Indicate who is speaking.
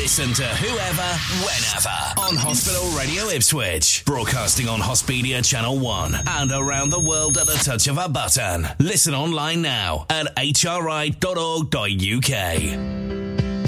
Speaker 1: Listen to whoever, whenever on Hospital Radio Ipswich. Broadcasting on Hospedia Channel 1 and around the world at the touch of a button. Listen online now at hri.org.uk.